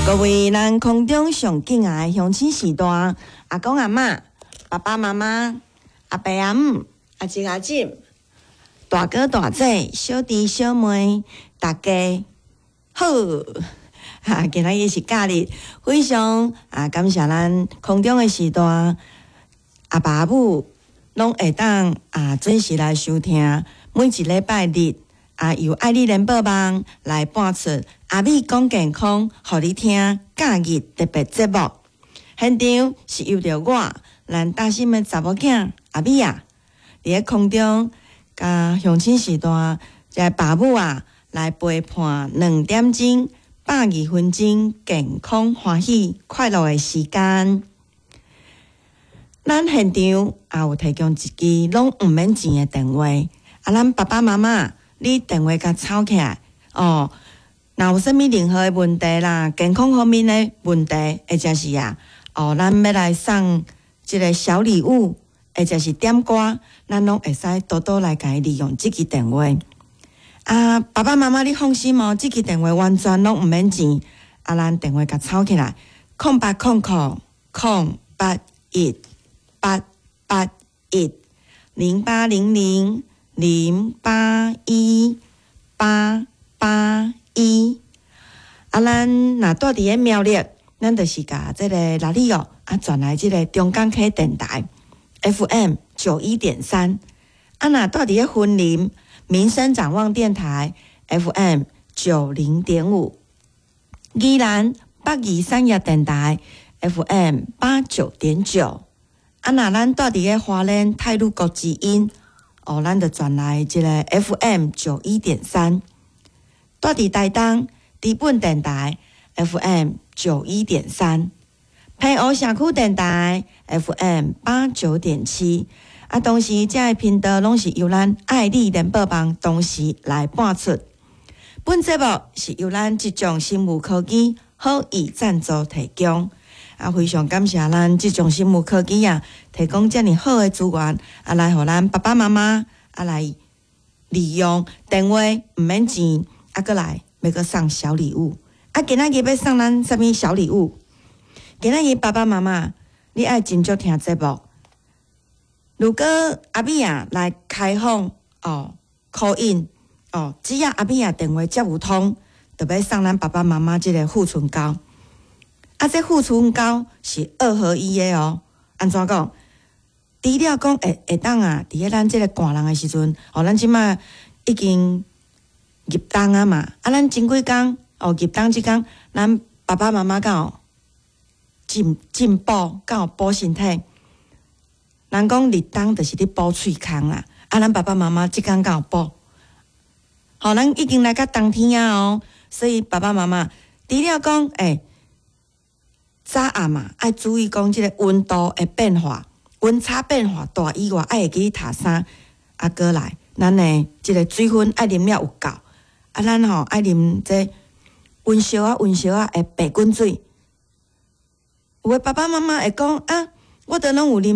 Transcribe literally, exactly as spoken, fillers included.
各位咱空中上敬爱的乡亲时代，阿公阿嬷、爸爸妈妈、阿伯阿姆、阿叔阿婶、大哥大姐、小弟小妹，大家好！哈，今仔日是假日，非常啊感谢咱空中的时代，阿爸阿母拢会当啊准时来收听，每一礼拜日。啊，由爱丽莲播网来播出阿美讲健康，互你听假日特别节目。现场是由着我，咱大心的查某囝阿美啊，伫咧空中甲乡亲时代，即爸母啊来陪伴两点钟、百二分钟健康欢喜快乐的时间。咱现场也有提供一支拢毋免钱的电话，啊，咱爸爸妈妈。你电话甲抄起来哦，若有啥物任何的问题啦，健康方面的问题，或者是啊，哦，咱要来送一个小礼物，或者是点歌，咱拢会使多多来甲伊利用即支电话。啊，爸爸妈妈你放心哦，即支电话完全拢毋免钱，啊，咱电话甲抄起来，空八空空空八一八八一零八零零。零八一八八一，啊，咱若住伫个苗栗，咱就是甲即个拉里哦，啊转来即个中港溪电台 F M 九一点三，啊，若住伫个云林民生展望电台 F M 九零点五，宜兰北宜产业电台 F M 八九点九，啊，若咱住伫个花莲泰鲁国之音。哦，咱就转来即个 F M 九一点三，住伫台东基本电台 F M 九一点三，平湖社区电台 F M 八九点七，啊，同时这个频道拢是由咱爱丽联播网同时来播出。本节目是由咱即种生物科技好意赞助提供。啊，非常感谢咱即种生物科技啊，提供遮尔好的资源，啊，来互咱爸爸妈妈啊来利用电话毋免钱，啊，过来要阁送小礼物。啊，今仔日要送咱啥物小礼物？今仔日爸爸妈妈，你爱真足听节目。如果阿美啊来开放哦 call in 哦，只要阿美啊电话接有通，就要送咱爸爸妈妈即个护唇膏。啊，这护唇膏是二合一的哦。安怎讲？除了讲会会当啊，伫咧咱即个寒人的时阵，哦，咱即摆已经入冬啊嘛，啊，咱前几工哦入冬即工，咱爸爸妈妈敢有进进补，敢有补身体。人讲入冬就是咧补喙空啦，啊，咱爸爸妈妈即工敢有补？好，咱已经来到冬天啊哦，所以爸爸妈妈除了讲诶。早暗嘛，爱注意讲即个温度的变化，温差变化大以外，爱会记晒衫，啊，过来，咱的即个水分爱啉了有够，啊，咱吼爱啉这温烧啊、温烧啊的白滚水。有的爸爸妈妈会讲啊，我都拢有啉。